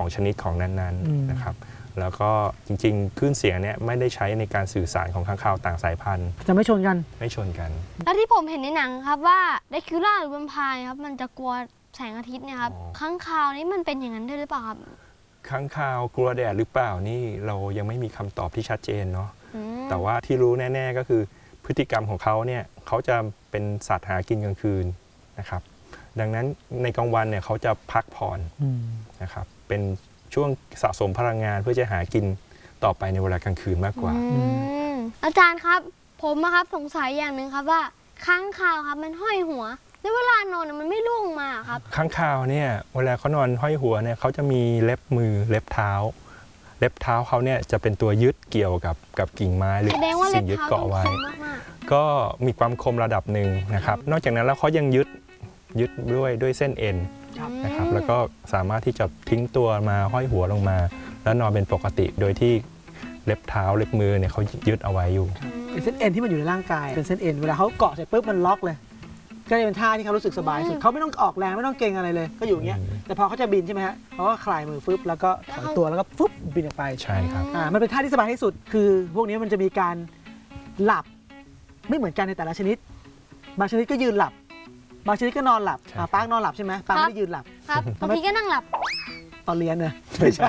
ของชนิดของนั้นๆนะครับแล้วก็จริงๆคลื่นเสียงเนี่ยไม่ได้ใช้ในการสื่อสารของค้างคาวต่างสายพันธุ์จะไม่ชนกันแล้วที่ผมเห็นในหนังครับว่าไดคิวล่าหรือแวมไพร์ครับมันจะกลัวแสงอาทิตย์เนี่ยครับค้างคาวนี่มันเป็นอย่างนั้นด้วยหรือเปล่าครับค้างคาวกลัวแดดหรือเปล่านี่เรายังไม่มีคำตอบที่ชัดเจนเนาะแต่ว่าที่รู้แน่ๆก็คือพฤติกรรมของเขาเนี่ยเขาจะเป็นสัตว์หากินกลางคืนนะครับดังนั้นในกลางวันเนี่ยเขาจะพักผ่อนนะครับเป็นช่วงสะสมพลังงานเพื่อจะหากินต่อไปในเวลากลางคืนมากกว่าอาจารย์ครับผมนะครับสงสัยอย่างหนึ่งครับว่าค้างคาวครับมันห้อยหัวแล้วเวลานอนมันไม่ร่วงมาครับค้างคาวเนี่ยเวลาเขานอนห้อยหัวเนี่ยเขาจะมีเล็บมือเล็บเท้าเขาเนี่ยจะเป็นตัวยึดเกี่ยวกับกิ่งไม้หรือสิ่งยึดเกาะไว้ก็มีความคมระดับหนึ่งนะครับนอกจากนั้นแล้วเขายังยึดด้วยเส้นเอ็นนะครับแล้วก็สามารถที่จะทิ้งตัวมาห้อยหัวลงมาแล้วนอนเป็นปกติโดยที่เล็บเท้าเล็บมือเนี่ยเขายึดเอาไว้อยู่เป็นเส้นเอ็นที่มันอยู่ในร่างกายเป็นเส้นเอ็นเวลาเขาเกาะเสร็จปุ๊บมันล็อกเลยก็จะเป็นท่าที่เขารู้สึกสบายสุดเขาไม่ต้องออกแรงไม่ต้องเกร็งอะไรเลยก็อยู่อย่างเงี้ยแต่พอเขาจะบินใช่ไหมฮะเขาก็คลายมือฟึบแล้วก็ถอยตัวแล้วก็ฟึบบินออกไปใช่ครับมันเป็นท่าที่สบายที่สุดคือพวกนี้มันจะมีการหลับไม่เหมือนกันในแต่ละชนิดบางชนิดก็ยืนหลับบางชนิดก็นอนหลับปาร์คนอนหลับใช่ไหมปาร์คไม่ได้ยืนหลับครับบางทีก็นั่งหลับตอนเรียนเนอะไม่ใช่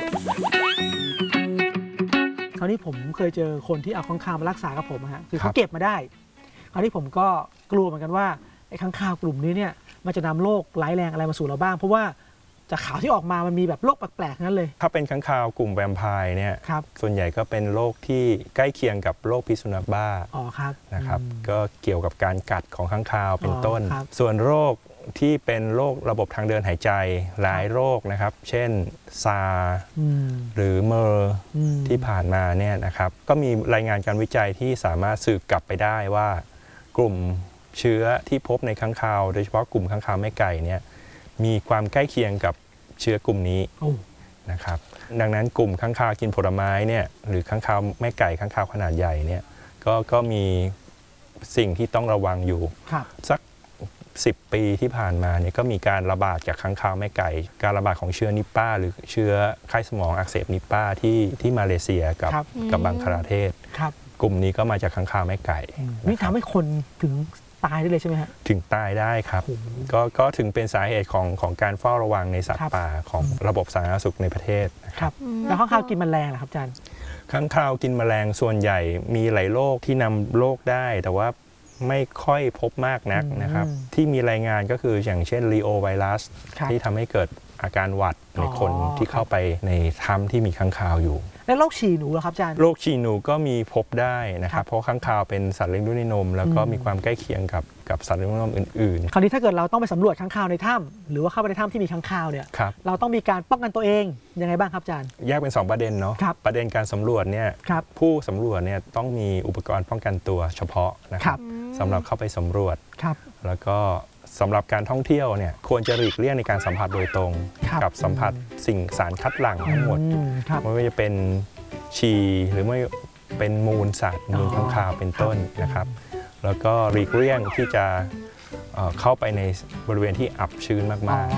คราวนี้ผมเคยเจอคนที่เอาค้างคาวมารักษากับผมฮะคือเขาเก็บมาได้คราวนี้ผมก็กลัวเหมือนกันว่าไอ้ค้างคาวกลุ่มนี้เนี่ยมันจะนำโรคร้ายแรงอะไรมาสู่เราบ้างเพราะว่าจากข่าวที่ออกมามันมีแบบโรคแปลกๆนั้นเลยถ้าเป็นค้างคาวกลุ่มแวมไพร์เนี่ยส่วนใหญ่ก็เป็นโรคที่ใกล้เคียงกับโรคพิษสุนัขบ้านะครับก็เกี่ยวกับการกัดของค้างคาวเป็นต้นส่วนโรคที่เป็นโรคระบบทางเดินหายใจหลายโรคนะครับเช่นซาหรือเมอร์ที่ผ่านมาเนี่ยนะครับก็มีรายงานการวิจัยที่สามารถสืบกลับไปได้ว่ากลุ่มเชื้อที่พบในค้างคาวโดยเฉพาะกลุ่มค้างคาวแม่ไก่เนี่ยมีความใกล้เคียงกับเชื้อกลุ่มนี้นะครับดังนั้นกลุ่มค้างคาวกินผลไม้เนี่ยหรือค้างคาวแม่ไก่ค้างคาวขนาดใหญ่เนี่ยก็มีสิ่งที่ต้องระวังอยู่สัก10 ปีที่ผ่านมาเนี่ยก็มีการระบาดจากค้างคาวแม่ไก่การระบาดของเชื้อนิปป้าหรือเชื้อไข้สมองอักเสบนิปป้าที่มาเลเซียกับบังคลาเทศกลุ่มนี้ก็มาจากค้างคาวแม่ไก่นี่ทำให้คนถึงตายได้เลยใช่ไหมฮะถึงตายได้ครับก็ถึงเป็นสาเหตุของการเฝ้าระวังในสัตว์ป่าของระบบสาธารณสุขในประเทศครับแล้วค้างคาวกินแมลงเหรอครับอาจารย์ค้างคาวกินแมลงส่วนใหญ่มีหลายโรคที่นำโรคได้แต่ว่าไม่ค่อยพบมากนักนะครับที่มีรายงานก็คืออย่างเช่นรีโอไวรัสที่ทำให้เกิดอาการหวัดในคนที่เข้าไปในถ้ำที่มีค้างคาวอยู่แล้วโรคฉี่หนูเหรอครับอาจารย์โรคฉี่หนูก็มีพบได้นะครับเพราะค้างคาวเป็นสัตว์เลี้ยงด้วยนมแล้วก็มีความใกล้เคียงกับสัตว์เลี้ยงด้วยนมอื่นๆคราวนี้ถ้าเกิดเราต้องไปสำรวจค้างคาวในถ้ำหรือว่าเข้าไปในถ้ำที่มีค้างคาวเนี่ยเราต้องมีการป้องกันตัวเองยังไงบ้างครับอาจารย์แยกเป็น2ประเด็นเนาะประเด็นการสำรวจเนี่ยผู้สำรวจเนี่ยต้องมีอุปกรณ์ป้องกันตัวเฉพาะนะครับสำหรับเข้าไปสำรวจแล้วก็สำหรับการท่องเที่ยวเนี่ยควรจะหลีกเลี่ยงในการสัมผัสโดยตรงกับสัมผัสสิ่งสารคัดหลั่งทั้งหมดไม่ว่าจะเป็นฉี่หรือไม่เป็นมูลสัตว์มูลค้างคาวเป็นต้นนะครับแล้วก็หลีกเลี่ยงที่จะเข้าไปในบริเวณที่อับชื้นมาก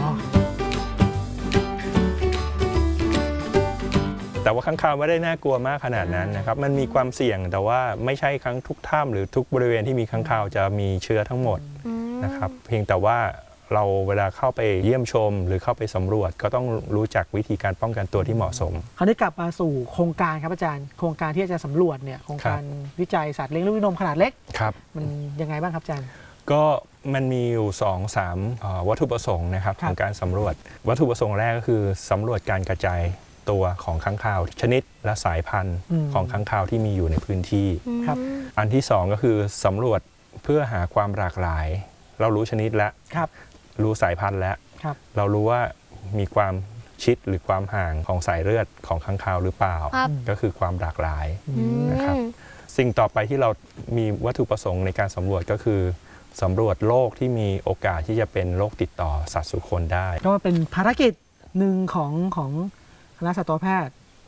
ๆแต่ว่าค้างคาวไม่ได้น่ากลัวมากขนาดนั้นนะครับมันมีความเสี่ยงแต่ว่าไม่ใช่ทุกถ้ำหรือทุกบริเวณที่มีค้างคาวจะมีเชื้อทั้งหมดนะครับเพียงแต่ว่าเราเวลาเข้าไปเยี่ยมชมหรือเข้าไปสำรวจก็ต้องรู้จักวิธีการป้องกันตัวที่เหมาะสมคราวนี้กลับมาสู่โครงการครับอาจารย์โครงการที่จะสำรวจเนี่ยโครงการวิจัยสัตว์เลี้ยงลูกด้วยนมขนาดเล็กมันยังไงบ้างครับอาจารย์ก็มันมีอยู่ 2-3 วัตถุประสงค์นะครับของการสำรวจวัตถุประสงค์แรกก็คือสำรวจการกระจายตัวของค้างคาวชนิดและสายพันธุ์ของค้างคาวที่มีอยู่ในพื้นที่อันที่2ก็คือสำรวจเพื่อหาความหลากหลายเรารู้ชนิดแล้วรู้สายพันธุ์แล้วเรารู้ว่ามีความชิดหรือความห่างของสายเลือดของค้างคาวหรือเปล่าก็คือความหลากหลายนะครับสิ่งต่อไปที่เรามีวัตถุประสงค์ในการสำรวจก็คือสำรวจโรคที่มีโอกาสที่จะเป็นโรคติดต่อสัตว์สู่คนได้ก็เป็นภารกิจหนึ่งของคณะสัตวแพทย์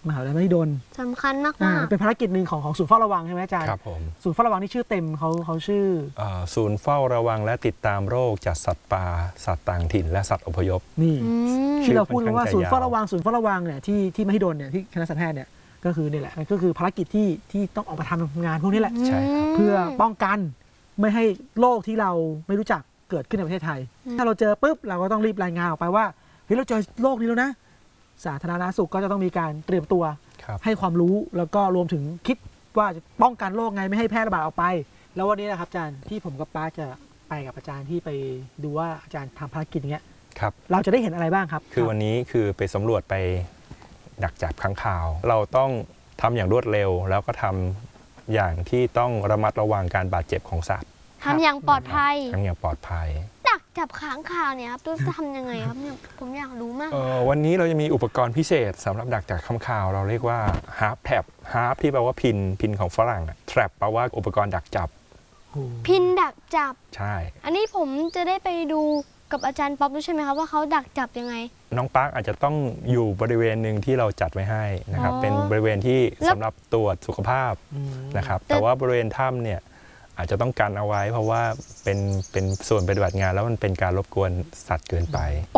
มหาวิทยาลัยมหิดลสำคัญมากเป็นภารกิจหนึ่งของศูนย์เฝ้าระวังใช่ไหมอาจารย์ครับผมศูนย์เฝ้าระวังนี่ชื่อเต็มเขาชื่อศูนย์เฝ้าระวังและติดตามโรคจากสัตว์ป่าสัตว์ต่างถิ่นและสัตว์อพยพนี่ที่เราพูดว่าศูนย์เฝ้าระวังเนี่ยที่มหิดลเนี่ยที่คณะสัตวแพทย์เนี่ยก็คือนี่แหละก็คือภารกิจที่ต้องออกมาทำงานพวกนี้แหละเพื่อป้องกันไม่ให้โรคที่เราไม่รู้จักเกิดขึ้นในประเทศไทยถ้าเราเจอปุ๊บเราก็ต้องรีบรายงานออกไปว่าเฮ้ยเราเจอโรคนี้แล้วนะสาธารณสุขก็จะต้องมีการเตรียมตัวให้ความรู้แล้วก็รวมถึงคิดว่าจะป้องกันโรคไงไม่ให้แพร่ระบาดออกไปแล้ววันนี้นะครับอาจารย์ที่ผมกับป้าจะไปกับอาจารย์ที่ไปดูว่าอาจารย์ทำภารกิจอย่างเงี้ยเราจะได้เห็นอะไรบ้างครับคือวันนี้คือไปสำรวจไปดักจับค้างคาวเราต้องทำอย่างรวดเร็วแล้วก็ทำอย่างที่ต้องระมัดระวังการบาดเจ็บของสัตว์ทำอย่างปลอดภัยทำอย่างปลอดภัยดักจับค้างคาวเนี่ยครับต้องทำยังไงครับเนี่ยผมอยากรู้มากวันนี้เราจะมีอุปกรณ์พิเศษสำหรับดักจับค้างคาวเราเรียกว่า harp trap harp ที่แปลว่าพินของฝรั่ง trap แปลว่าอุปกรณ์ดักจับพินดักจับใช่อันนี้ผมจะได้ไปดูกับอาจารย์ป๊อปด้วยใช่ไหมครับว่าเขาดักจับยังไงน้องปาร์คอาจจะต้องอยู่บริเวณหนึ่งที่เราจัดไว้ให้นะครับเป็นบริเวณที่สำหรับตรวจสุขภาพนะครับแต่ว่าบริเวณถ้ำเนี่ยอาจจะต้องกันเอาไว้เพราะว่าเป็นส่วนปฏิบัติงานแล้วมันเป็นการรบกวนสัตว์เกินไป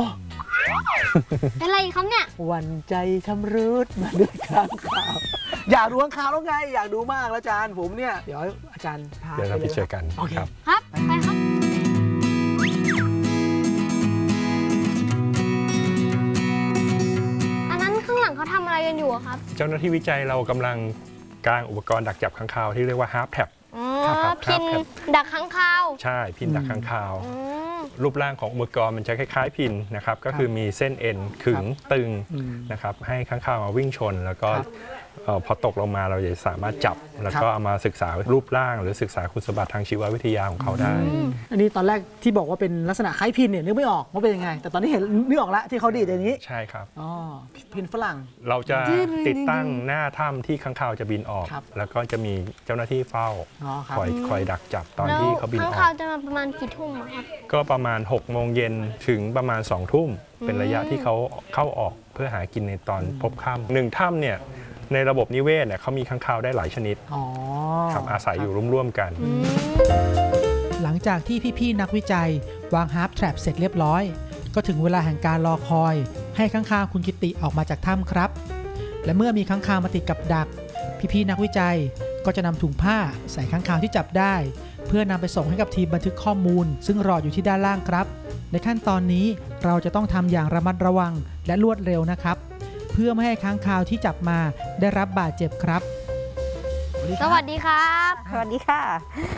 อะไรครับเนี่ยวันใจชำรุดมาด้วยค้างคาวอยากดูค้างคาวแล้วไงอยากดูมากแล้วอาจารย์ผมเนี่ยเดี๋ยวอาจารย์พาเดี๋ยวเราไปเจอกันครับไปครับเขาทำอะไรกันอยู่ครับเจ้าหน้าที่วิจัยเรากำลังกางอุปกรณ์ดักจับค้างคาวที่เรียกว่า harp trap พินดักค้างคาวใช่พินดักค้างคาวรูปร่างของอุปกรณ์มันจะคล้ายๆพินนะครับก็คือมีเส้นเอ็นขึงตึงนะครับให้ค้างคาวมาวิ่งชนแล้วก็พอตกลงมาเราจะสามารถจับแล้วก็เอามาศึกษารูปร่างหรือศึกษาคุณสมบัติทางชีววิทยาของเขาได้อันนี้ตอนแรกที่บอกว่าเป็นลักษณะคล้ายพินเนี่ยนึกไม่ออกว่าเป็นยังไงแต่ตอนนี้เห็นนึกออกแล้วที่เขาดีดอย่างนี้ใช่ครับพินฝรั่งเราจะติดตั้งหน้าถ้ำที่ค้างคาวจะบินออกแล้วก็จะมีเจ้าหน้าที่เฝ้าคอยดักจับตอนที่เขาบินออกค้างคาวจะมาประมาณกี่ทุ่มครับก็ประมาณ6 โมงเย็นถึงประมาณ2 ทุ่มเป็นระยะที่เขาเข้าออกเพื่อหากินในตอนพบค่ำ1 ถ้ำเนี่ยในระบบนิเวศเนี่ยเขามีค้างคาวได้หลายชนิดอาศัยอยู่ร่วมกันหลังจากที่พี่ๆนักวิจัยวางฮาร์ปแทรปเสร็จเรียบร้อยก็ถึงเวลาแห่งการรอคอยให้ค้างคาวคุณกิติออกมาจากถ้ำครับและเมื่อมีค้างคาวมาติดกับดักพี่ๆนักวิจัยก็จะนำถุงผ้าใส่ค้างคาวที่จับได้เพื่อนำไปส่งให้กับทีมบันทึกข้อมูลซึ่งรออยู่ที่ด้านล่างครับในขั้นตอนนี้เราจะต้องทำอย่างระมัดระวังและรวดเร็วนะครับเพื่อไม่ให้ค้างคาวที่จับมาได้รับบาดเจ็บครับสวัสดีครับสวัสดีค่ะ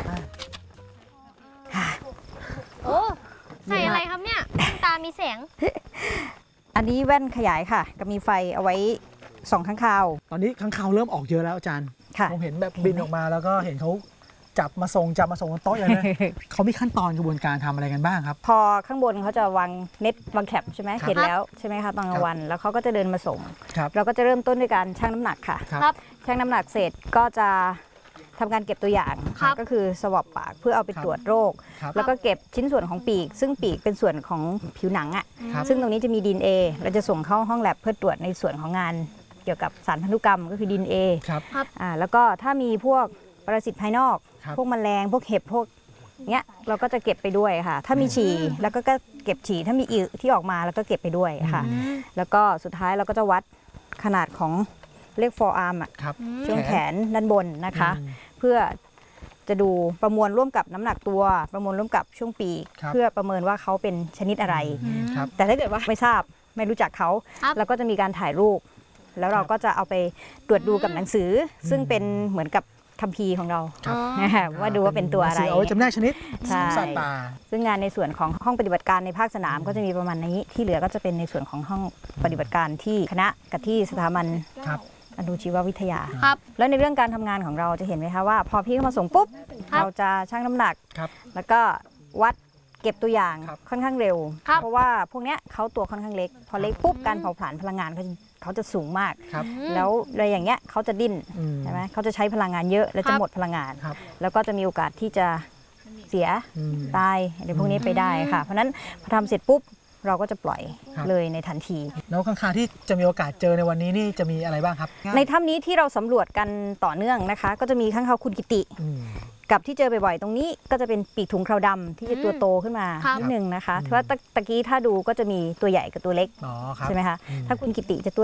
โอ้ใส่อะไรครับเนี่ยตามีแสงอันนี้แว่นขยายค่ะก็มีไฟเอาไว้ส่องค้างคาวตอนนี้ค้างคาวเริ่มออกเยอะแล้วอาจารย์ผมเห็นแบบบินออกมาแล้วก็เห็นเขาจับมาส่งบนโต๊ะเลยนะเขามีขั้นตอนกระบวนการทำอะไรกันบ้างครับพอข้างบนเขาจะวางเน็ตวางแคปใช่ไหมเห็นแล้วใช่ไหมคะตอนกลางวันแล้วเขาก็จะเดินมาส่งเราก็จะเริ่มต้นด้วยการชั่งน้ำหนักค่ะชั่งน้ำหนักเสร็จก็จะทำการเก็บตัวอย่างก็คือสวอปปากเพื่อเอาไปตรวจโรคแล้วก็เก็บชิ้นส่วนของปีกซึ่งปีกเป็นส่วนของผิวหนังอ่ะซึ่งตรงนี้จะมี DNA เราจะส่งเข้าห้องแลบเพื่อตรวจในส่วนของงานเกี่ยวกับสารพันธุกรรมก็คือ DNA แล้วก็ถ้ามีพวกปรสิตภายนอกพวกแมลงพวกเห็บพวกเนี้ยเราก็จะเก็บไปด้วยค่ะถ้ามีฉี่แล้วก็เก็บฉี่ถ้ามีอึที่ออกมาแล้วก็เก็บไปด้วยค่ะแล้วก็สุดท้ายเราก็จะวัดขนาดของเรียก forearm อ่ะช่วงแขนด้านบนนะคะเพื่อจะดูประมวลร่วมกับน้ำหนักตัวประมวลร่วมกับช่วงปีกเพื่อประเมินว่าเขาเป็นชนิดอะไรแต่ถ้าเกิดว่าไม่ทราบไม่รู้จักเขาเราก็จะมีการถ่ายรูปแล้วเราก็จะเอาไปตรวจดูกับหนังสือซึ่งเป็นเหมือนกับคัมภีร์ของเราว่าดูว่าเป็นตัวอะไรเอาจำแนกชนิดสัตว์ป่าซึ่งงานในส่วนของห้องปฏิบัติการในภาคสนามก็จะมีประมาณนี้ที่เหลือก็จะเป็นในส่วนของห้องปฏิบัติการที่คณะกับที่สถาบันอนุชีววิทยาแล้วในเรื่องการทำงานของเราจะเห็นไหมคะว่าพอพี่เข้ามาส่งปุ๊บเราจะชั่งน้ำหนักแล้วก็วัดเก็บตัวอย่างค่อนข้างเร็วเพราะว่าพวกนี้เขาตัวค่อนข้างเล็กพอเล็กปุ๊บการเผาผลาญพลังงานเขาจะสูงมากแล้วอะไรอย่างเงี้ยเขาจะดิ้นใช่ไหมเขาจะใช้พลังงานเยอะและจะหมดพลังงานแล้วก็จะมีโอกาสที่จะเสียตายในพวกนี้ไปได้ค่ะเพราะนั้นพอทำเสร็จปุ๊บเราก็จะปล่อยเลยในทันทีแล้วค้างคาวที่จะมีโอกาสเจอในวันนี้นี่จะมีอะไรบ้างครับในถ้ำนี้ที่เราสำรวจกันต่อเนื่องนะคะก็จะมีค้างคาวคุณกิติกับที่เจอบ่อยๆตรงนี้ก็จะเป็นปีกถุงคราวดำที่จะตัวโตขึ้นมานิดนึงนะคะเพราะว่าตะกี้ถ้าดูก็จะมีตัวใหญ่กับตัวเล็กใช่ไหมคะถ้าคุณกิติจะตัว